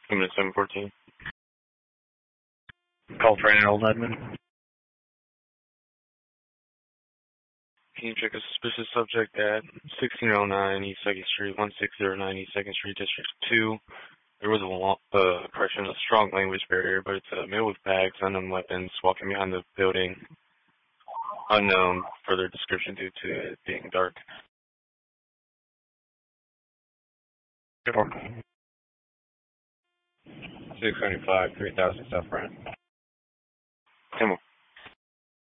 I'm at 714. Call for an old admin. Can you check a suspicious subject at 1609 East 2nd Street, 1609 East 2nd Street, District 2? There was a strong language barrier, but it's a male with bags, unknown weapons, walking behind the building. Unknown further description due to it being dark. 675, 3000 South Brand. 10 more.